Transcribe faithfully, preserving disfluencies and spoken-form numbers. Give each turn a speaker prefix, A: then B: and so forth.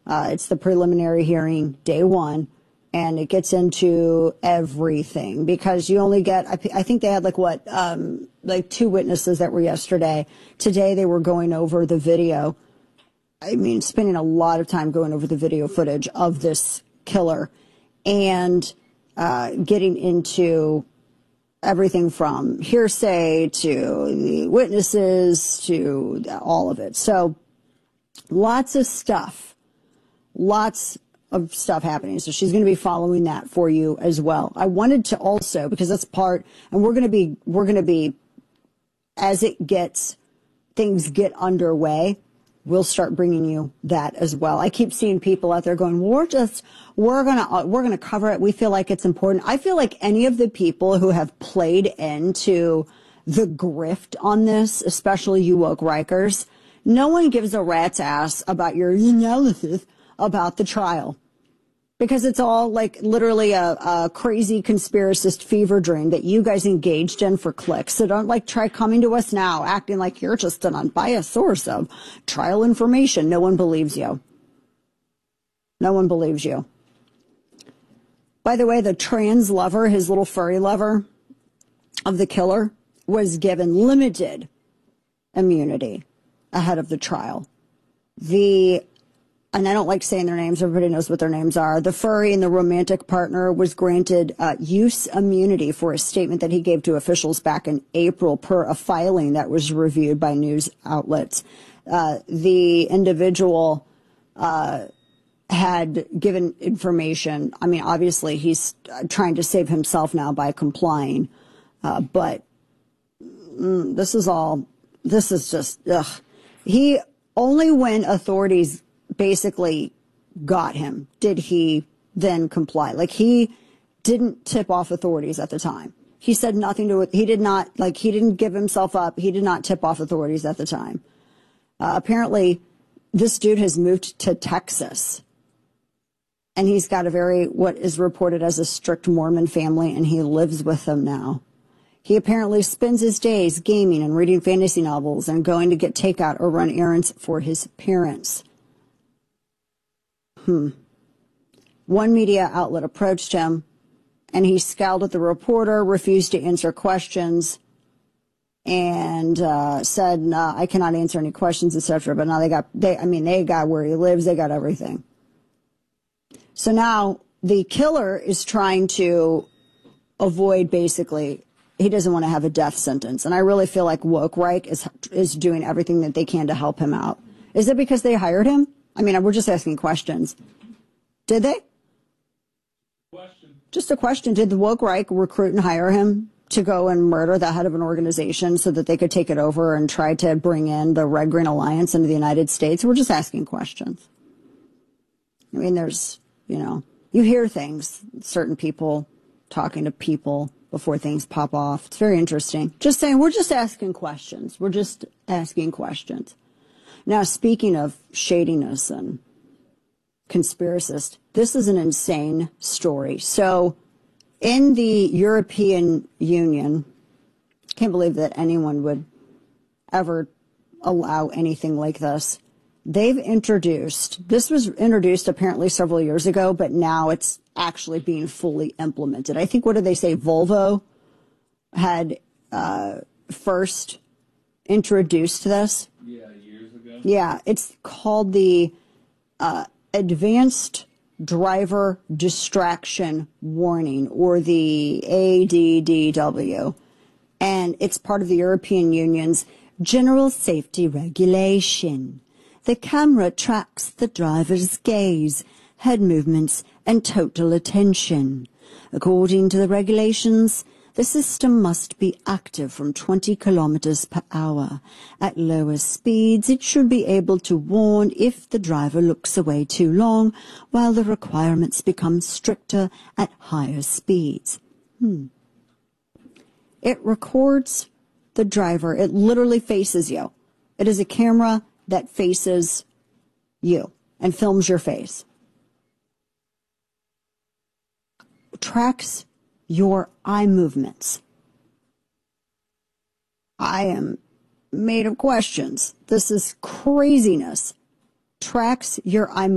A: Uh, it's the preliminary hearing, day one, and it gets into everything because you only get, I, I think they had like what, um, like two witnesses that were yesterday. Today they were going over the video. I mean, spending a lot of time going over the video footage of this killer and uh, getting into everything from hearsay to the witnesses to all of it. So lots of stuff, lots of stuff happening. So she's going to be following that for you as well. I wanted to also, because that's part, and we're going to be, we're going to be, as it gets, things get underway, we'll start bringing you that as well. I keep seeing people out there going, well, we're just, we're going to, we're going to cover it. We feel like it's important. I feel like any of the people who have played into the grift on this, especially you woke Rikers, no one gives a rat's ass about your analysis about the trial. Because it's all like literally a, a crazy conspiracist fever dream that you guys engaged in for clicks. So don't like try coming to us now acting like you're just an unbiased source of trial information. No one believes you. No one believes you. By the way, the trans lover, his little furry lover of the killer, was given limited immunity ahead of the trial. The And I don't like saying their names. Everybody knows what their names are. The furry and the romantic partner was granted uh, use immunity for a statement that he gave to officials back in April per a filing that was reviewed by news outlets. Uh, the individual uh, had given information. I mean, obviously, he's trying to save himself now by complying. Uh, but mm, this is all, this is just, ugh. He, only when authorities basically got him did he then comply. Like, he didn't tip off authorities at the time. He said nothing to it. He did not, like, he didn't give himself up. He did not tip off authorities at the time. Uh, apparently, this dude has moved to Texas. And he's got a very, what is reported as a strict Mormon family, and he lives with them now. He apparently spends his days gaming and reading fantasy novels and going to get takeout or run errands for his parents. Hmm. One media outlet approached him, and he scowled at the reporter, refused to answer questions, and uh, said, no, I cannot answer any questions, et cetera. But now they got, they, I mean, they got where he lives, they got everything. So now the killer is trying to avoid, basically, he doesn't want to have a death sentence. And I really feel like Woke Reich is, is doing everything that they can to help him out. Is it because they hired him? I mean, we're just asking questions. Did they? Question. Just a question. Did the Woke Reich recruit and hire him to go and murder the head of an organization so that they could take it over and try to bring in the Red Green Alliance into the United States? We're just asking questions. I mean, there's, you know, you hear things, certain people talking to people before things pop off. It's very interesting. Just saying, we're just asking questions. We're just asking questions. Now, speaking of shadiness and conspiracist, this is an insane story. So, in the European Union, can't believe that anyone would ever allow anything like this. They've introduced, this was introduced apparently several years ago, but now it's actually being fully implemented. I think, what did they say, Volvo had uh, first introduced this?
B: Yeah, years ago.
A: Yeah, it's called the uh, Advanced Driver Distraction Warning, or the A D D W. And it's part of the European Union's General Safety Regulation. The camera tracks the driver's gaze, head movements, and total attention. According to the regulations, the system must be active from twenty kilometers per hour. At lower speeds, it should be able to warn if the driver looks away too long, while the requirements become stricter at higher speeds. Hmm. It records the driver. It literally faces you. It is a camera that faces you and films your face. Tracks your eye movements. I am made of questions. This is craziness. Tracks your eye movements.